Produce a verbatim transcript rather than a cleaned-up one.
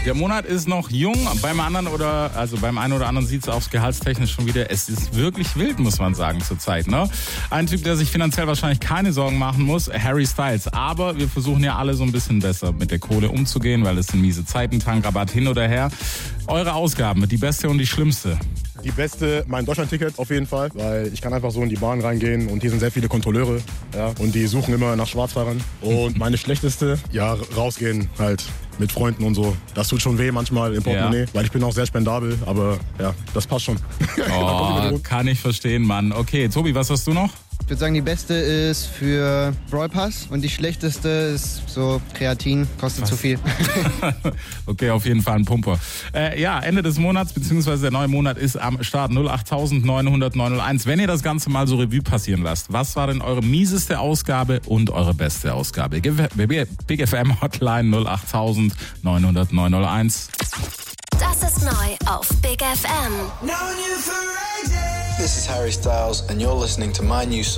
Der Monat ist noch jung, beim anderen oder also beim einen oder anderen sieht es aufs Gehaltstechnisch schon wieder. Es ist wirklich wild, muss man sagen, zurzeit. Ne? Ein Typ, der sich finanziell wahrscheinlich keine Sorgen machen muss, Harry Styles. Aber wir versuchen ja alle so ein bisschen besser mit der Kohle umzugehen, weil es sind miese Zeiten, Tankrabatt hin oder her. Eure Ausgaben, die beste und die schlimmste. Die beste, mein Deutschlandticket auf jeden Fall, weil ich kann einfach so in die Bahn reingehen und hier sind sehr viele Kontrolleure, ja, und die suchen immer nach Schwarzfahrern. Und meine schlechteste, ja, rausgehen halt mit Freunden und so. Das tut schon weh manchmal im Portemonnaie, ja. Weil ich bin auch sehr spendabel, aber ja, das passt schon. Oh, kann ich verstehen, Mann. Okay, Tobi, was hast du noch? Ich würde sagen, die beste ist für Brawl Pass und die schlechteste ist so Kreatin, kostet Was? zu viel. Okay, auf jeden Fall ein Pumper. Äh, ja, Ende des Monats, beziehungsweise der neue Monat ist am Start. null acht neun null null neun null eins. Wenn ihr das Ganze mal so Revue passieren lasst, was war denn eure mieseste Ausgabe und eure beste Ausgabe? Big F M Hotline null acht neun null null neun null eins. Das ist neu auf Big F M. This is Harry Styles and you're listening to my new song.